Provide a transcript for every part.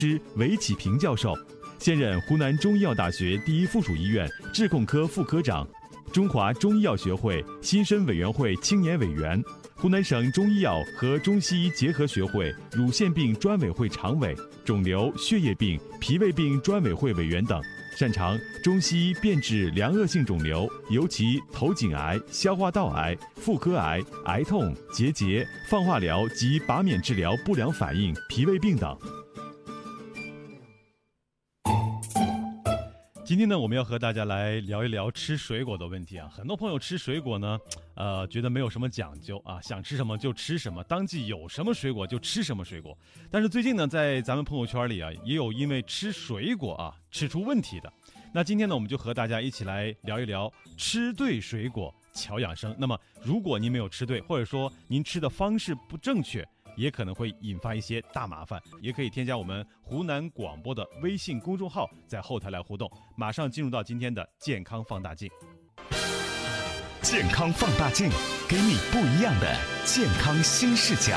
师韦启平教授，现任湖南中医药大学第一附属医院致控科副科长，中华中医药学会新生委员会青年委员，湖南省中医药和中西医结合学会乳腺病专委会常委、肿瘤、血液病、脾胃病专委会委员等，擅长中西医辨治良恶性肿瘤，尤其头颈癌、消化道癌、妇科癌、癌痛、结节、放化疗及拔免治疗不良反应、脾胃病等。今天呢，我们要和大家来聊一聊吃水果的问题啊。很多朋友吃水果呢，觉得没有什么讲究啊，想吃什么就吃什么，当季有什么水果就吃什么水果。但是最近呢，在咱们朋友圈里啊，也有因为吃水果啊吃出问题的。那今天呢，我们就和大家一起来聊一聊吃对水果巧养生。那么，如果您没有吃对，或者说您吃的方式不正确，也可能会引发一些大麻烦。也可以添加我们湖南广播的微信公众号，在后台来互动。马上进入到今天的健康放大镜。 健康放大镜，给你不一样的健康新视角。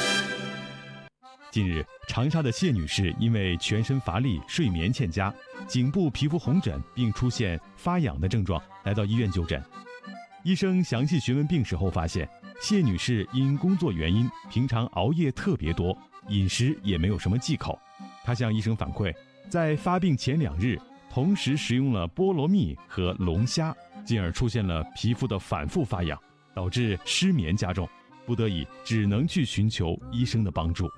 近日，长沙的谢女士因为全身乏力、睡眠欠佳、颈部皮肤红疹，并出现发痒的症状，来到医院就诊。医生详细询问病史后发现，谢女士因工作原因，平常熬夜特别多，饮食也没有什么忌口。她向医生反馈，在发病前2日，同时食用了菠萝蜜和龙虾，进而出现了皮肤的反复发痒，导致失眠加重，不得已只能去寻求医生的帮助。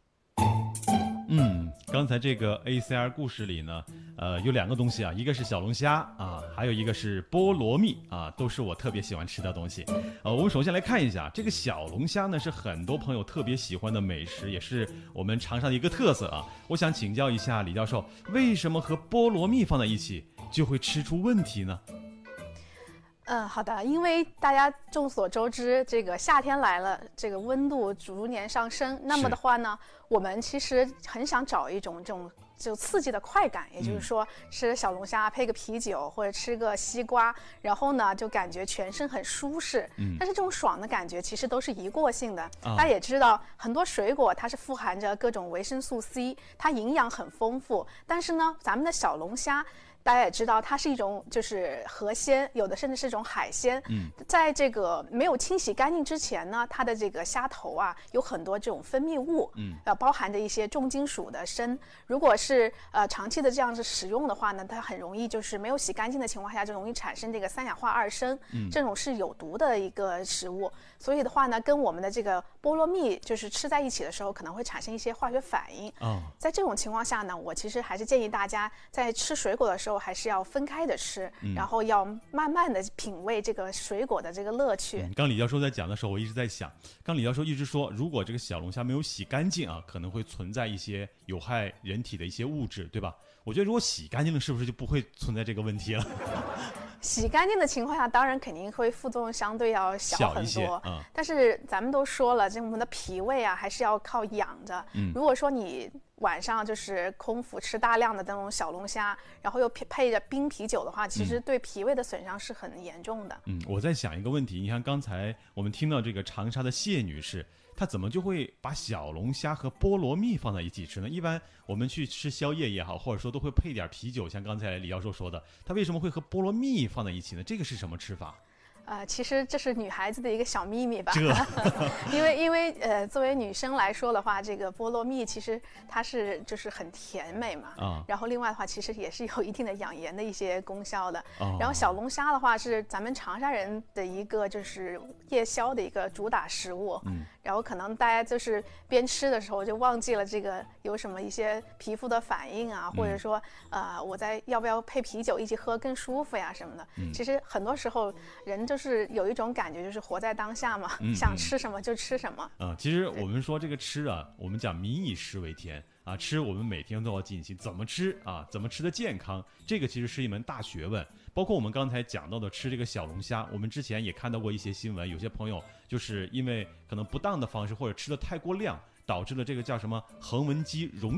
刚才这个 ACR 故事里呢，有2个东西啊，一个是小龙虾啊，还有一个是菠萝蜜啊，都是我特别喜欢吃的东西。我们首先来看一下这个小龙虾呢，是很多朋友特别喜欢的美食，也是我们长沙的一个特色啊。我想请教一下李教授，为什么和菠萝蜜放在一起就会吃出问题呢？ 好的，因为大家众所周知，这个夏天来了，这个温度逐年上升，那么的话呢，我们其实很想找一种这种就刺激的快感，也就是说吃小龙虾配个啤酒或者吃个西瓜，然后呢就感觉全身很舒适。但是这种爽的感觉其实都是一过性的。大家也知道，很多水果它是富含着各种维生素 C， 它营养很丰富，但是呢，咱们的小龙虾大家也知道，它是一种就是河鲜，有的甚至是一种海鲜。在这个没有清洗干净之前呢，它的这个虾头啊有很多这种分泌物，包含着一些重金属的砷。如果是长期的这样子使用的话呢，它很容易就是没有洗干净的情况下，就容易产生这个3氧化2砷，这种是有毒的一个食物。所以的话呢，跟我们的这个菠萝蜜就是吃在一起的时候，可能会产生一些化学反应。在这种情况下呢，我其实还是建议大家在吃水果的时候还是要分开的吃，然后要慢慢的品味这个水果的这个乐趣。 刚李教授在讲的时候，我一直在想，刚李教授一直说，如果这个小龙虾没有洗干净啊，可能会存在一些有害人体的一些物质，对吧？我觉得如果洗干净了，是不是就不会存在这个问题了？ 洗干净的情况下，当然肯定会副作用相对要小很多。但是咱们都说了，这我们的脾胃啊，还是要靠养着。如果说你晚上就是空腹吃大量的那种小龙虾，然后又配着冰啤酒的话，其实对脾胃的损伤是很严重的。 我在想一个问题，你看刚才我们听到这个长沙的谢女士，她怎么就会把小龙虾和菠萝蜜放在一起吃呢？一般我们去吃宵夜也好，或者说都会配点啤酒，像刚才李教授说的，她为什么会和菠萝蜜放在一起呢？这个是什么吃法？ 其实这是女孩子的一个小秘密吧。因为作为女生来说的话，这个菠萝蜜其实它是就是很甜美嘛。然后另外的话，其实也是有一定的养颜的一些功效的。然后小龙虾的话是咱们长沙人的一个就是夜宵的一个主打食物。然后可能大家就是边吃的时候就忘记了这个有什么一些皮肤的反应啊，或者说我在要不要配啤酒一起喝更舒服呀什么的。其实很多时候人就是有一种感觉，就是活在当下嘛，想吃什么就吃什么。 其实我们说这个吃啊，我们讲民以食为天啊，吃我们每天都要进行，怎么吃啊，怎么吃的健康，这个其实是一门大学问。包括我们刚才讲到的吃这个小龙虾，我们之前也看到过一些新闻，有些朋友就是因为可能不当的方式或者吃的太过量，导致了这个叫什么横纹肌溶解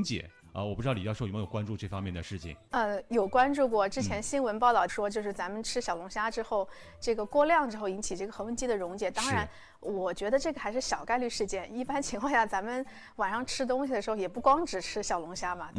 我不知道李教授有没有关注这方面的事情？ 有关注过。之前新闻报道说，就是咱们吃小龙虾之后，这个过量之后引起这个横纹肌的溶解。当然，我觉得这个还是小概率事件。一般情况下，咱们晚上吃东西的时候也不光只吃小龙虾嘛。